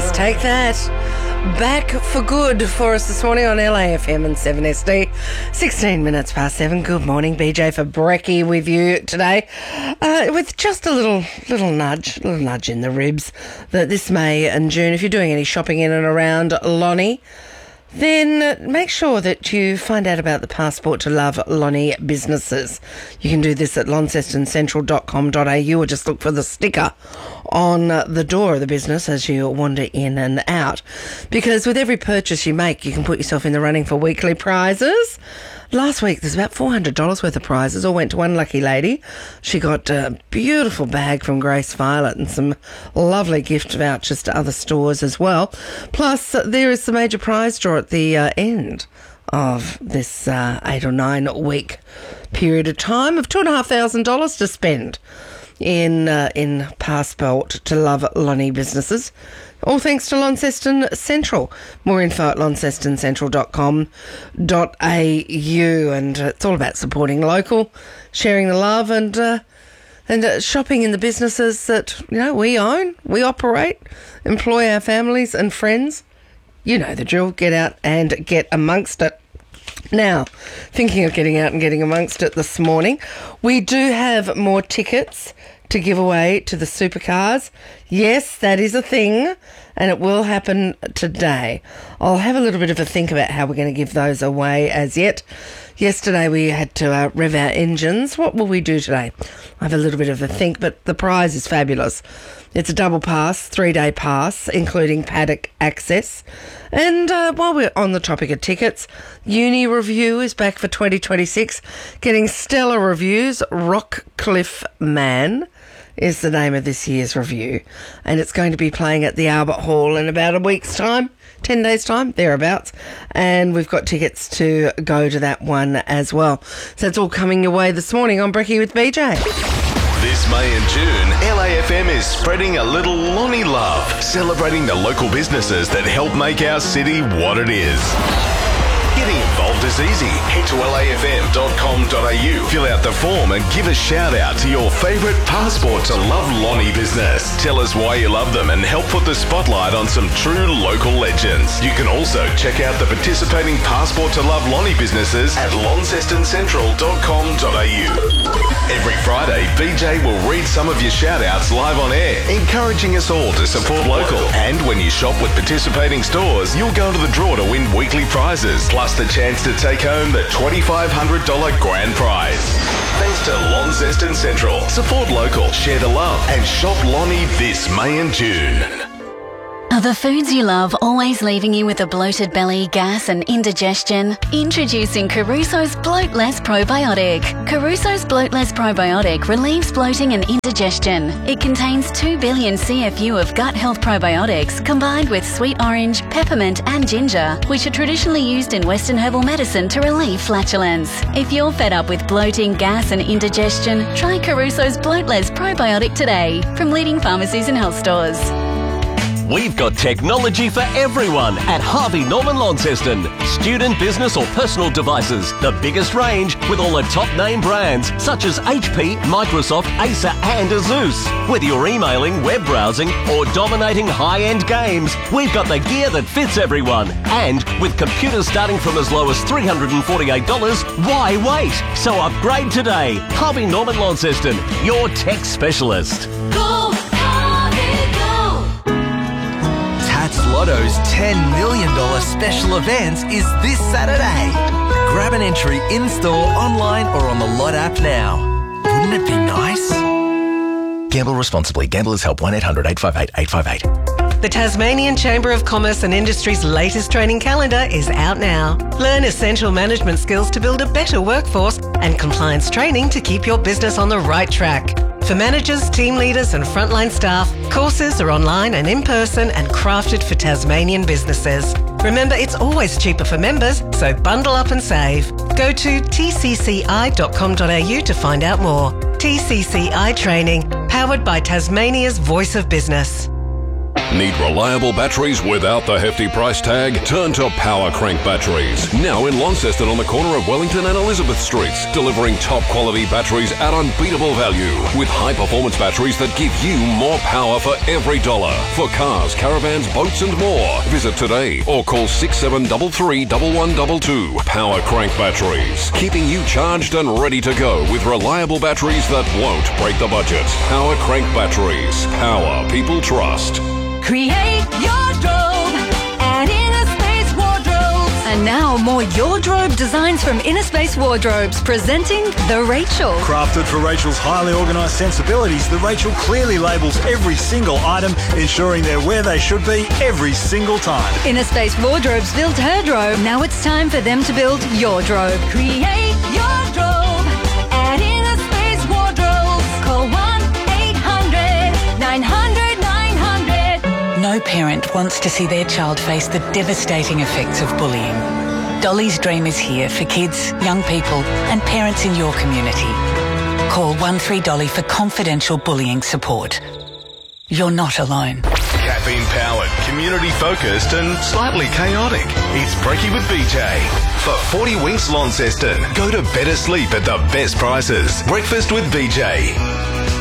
Yes, take that. Back for good for us this morning on LAFM and 7SD. 16 minutes past 7. Good morning, BJ for Brekkie with you today. With just a little nudge in the ribs that this May and June, if you're doing any shopping in and around Lonnie, then make sure that you find out about the Passport to Love Lonnie businesses. You can do this at launcestoncentral.com.au or just look for the sticker on the door of the business as you wander in and out. Because with every purchase you make, you can put yourself in the running for weekly prizes. Last week, there's about $400 worth of prizes. All went to one lucky lady. She got a beautiful bag from Grace Violet and some lovely gift vouchers to other stores as well. Plus, there is the major prize draw at the end of this 8 or 9 week period of time of $2,500 to spend in Passport to Love Lonnie businesses. All thanks to Launceston Central. More info at launcestoncentral.com.au. And it's all about supporting local, sharing the love and shopping in the businesses that, we own, we operate, employ our families and friends. You know the drill. Get out and get amongst it. Now, thinking of getting out and getting amongst it this morning, we do have more tickets to give away to the supercars. Yes, that is a thing, and it will happen today. I'll have a little bit of a think about how we're going to give those away as yet. Yesterday we had to rev our engines. What will we do today? I have a little bit of a think, but the prize is fabulous. It's a double pass, 3-day pass, including paddock access. And while we're on the topic of tickets, Uni Review is back for 2026, getting stellar reviews. Rockcliffe Man is the name of this year's review. And it's going to be playing at the Albert Hall in about a week's time, 10 days' time, thereabouts. And we've got tickets to go to that one as well. So it's all coming your way this morning on Brekkie with BJ. This May and June, LAFM is spreading a little Lonnie love, celebrating the local businesses that help make our city what it is. Getting involved is easy. Head to lafm.com.au, fill out the form and give a shout out to your favourite Passport to Love Lonnie business. Tell us why you love them and help put the spotlight on some true local legends. You can also check out the participating Passport to Love Lonnie businesses at launcestoncentral.com.au. Every Friday, BJ will read some of your shout outs live on air, encouraging us all to support local. And when you shop with participating stores, you'll go to the draw to win weekly prizes, plus the chance to take home the $2,500 grand prize. Thanks to Launceston Central. Support local, share the love, and shop Lonnie this May and June. Are the foods you love always leaving you with a bloated belly, gas and indigestion? Introducing Caruso's Bloat Less Probiotic. Caruso's Bloat Less Probiotic relieves bloating and indigestion. It contains 2 billion CFU of gut health probiotics combined with sweet orange, peppermint and ginger, which are traditionally used in Western herbal medicine to relieve flatulence. If you're fed up with bloating, gas and indigestion, try Caruso's Bloat Less Probiotic today from leading pharmacies and health stores. We've got technology for everyone at Harvey Norman Launceston. Student, business or personal devices. The biggest range with all the top name brands such as HP, Microsoft, Acer and Asus. Whether you're emailing, web browsing or dominating high-end games, we've got the gear that fits everyone. And with computers starting from as low as $348, why wait? So upgrade today. Harvey Norman Launceston, your tech specialist. Go, Harvey, go! Tats Lotto's $10 million special event is this Saturday. Grab an entry in-store, online or on the Lot app now. Wouldn't it be nice? Gamble responsibly. Gamblers Help 1-800-858-858. The Tasmanian Chamber of Commerce and Industry's latest training calendar is out now. Learn essential management skills to build a better workforce and compliance training to keep your business on the right track. For managers, team leaders and frontline staff, courses are online and in person and crafted for Tasmanian businesses. Remember, it's always cheaper for members, so bundle up and save. Go to tcci.com.au to find out more. TCCI Training, powered by Tasmania's Voice of Business. Need reliable batteries without the hefty price tag? Turn to Power Crank Batteries. Now in Launceston on the corner of Wellington and Elizabeth Streets, delivering top quality batteries at unbeatable value with high performance batteries that give you more power for every dollar. For cars, caravans, boats and more. Visit today or call 6733 1122. Power Crank Batteries. Keeping you charged and ready to go with reliable batteries that won't break the budget. Power Crank Batteries. Power people trust. Create your drobe at Inner Space Wardrobes. And now more Yordrobe designs from Inner Space Wardrobes, presenting the Rachel. Crafted for Rachel's highly organised sensibilities, the Rachel clearly labels every single item, ensuring they're where they should be every single time. Inner Space Wardrobes built her drobe. Now it's time for them to build your drobe. Create your drobe at Inner Space Wardrobes. Call 1-800-900-900. No parent wants to see their child face the devastating effects of bullying. Dolly's Dream is here for kids, young people and parents in your community. Call 13Dolly for confidential bullying support. You're not alone. Caffeine-powered, community-focused and slightly chaotic. It's Brekkie with BJ. For 40 Winks Launceston, go to better sleep at the best prices. Breakfast with BJ.